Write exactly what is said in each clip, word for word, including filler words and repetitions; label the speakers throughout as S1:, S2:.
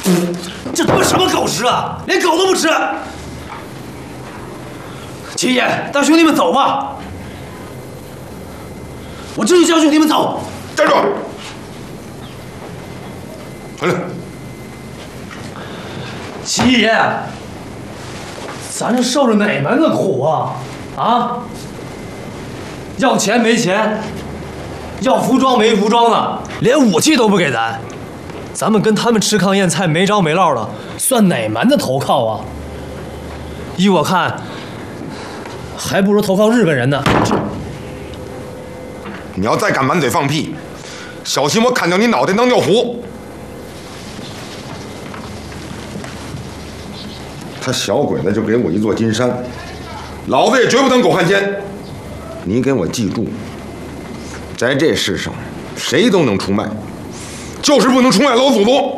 S1: 这他妈什么狗食啊！连狗都不吃！齐爷，带兄弟们走吧！我这就叫兄弟们走。
S2: 站住！回来！
S1: 齐爷，咱这受着哪门子苦啊？啊？要钱没钱，要服装没服装的，连武器都不给咱。咱们跟他们吃糠咽菜没着没落的，算哪门子投靠啊？依我看，还不如投靠日本人呢。
S2: 你要再敢满嘴放屁，小心我砍掉你脑袋当尿壶！他小鬼子就给我一座金山，老子也绝不当狗汉奸。你给我记住，在这世上，谁都能出卖，就是不能出卖老祖宗。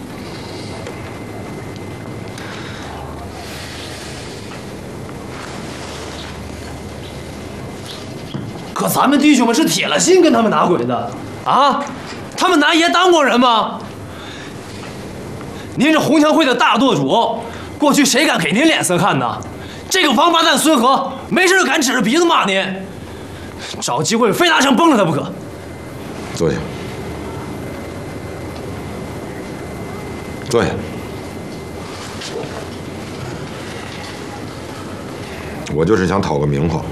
S1: 可咱们弟兄们是铁了心跟他们打鬼的啊！他们拿爷当过人吗？您是红墙会的大舵主，过去谁敢给您脸色看呢？这个王八蛋孙和没事敢指着鼻子骂您，找机会非拿枪崩了他不可。
S2: 坐下，坐下。我就是想讨个名号。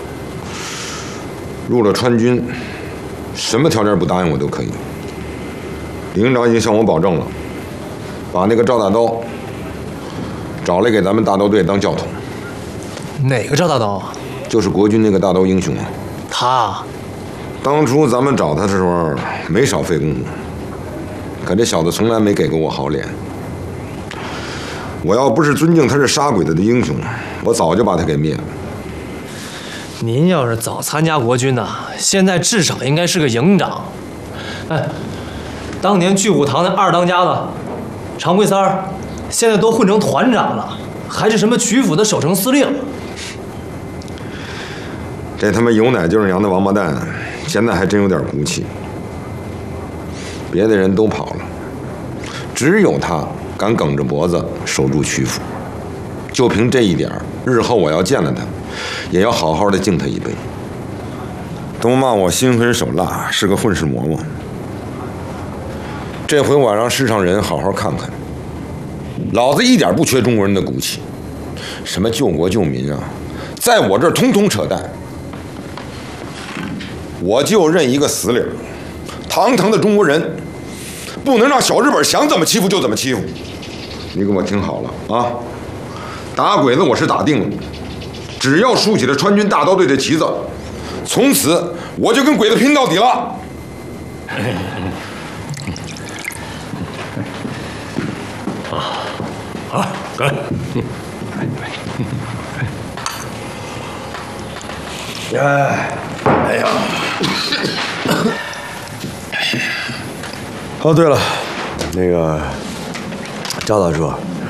S2: 入了川军，什么条件不答应我都可以。领导已经向我保证了，把那个赵大刀找来给咱们大刀队当教头。
S1: 哪个赵大刀啊？
S2: 就是国军那个大刀英雄啊。
S1: 他，
S2: 当初咱们找他的时候没少费功夫，可这小子从来没给过我好脸。我要不是尊敬他是杀鬼子的英雄，我早就把他给灭了。
S1: 您要是早参加国军呐，现在至少应该是个营长。哎，当年聚虎堂那二当家的常贵三儿，现在都混成团长了，还是什么曲阜的守城司令。
S2: 这他妈有奶就是娘的王八蛋，现在还真有点骨气。别的人都跑了，只有他敢梗着脖子守住曲阜。就凭这一点，日后我要见了他，也要好好的敬他一杯。都骂我心狠手辣，是个混世嬷嬷。这回我让世上人好好看看，老子一点不缺中国人的骨气。什么救国救民啊，在我这儿通通扯淡。我就认一个死理儿，堂堂的中国人，不能让小日本想怎么欺负就怎么欺负。你给我听好了啊！打鬼子我是打定了，只要竖起了川军大刀队的旗子，从此我就跟鬼子拼到底了。
S3: 好，来。
S2: 哎，哎呀！
S3: 哦，对了，那个赵大叔，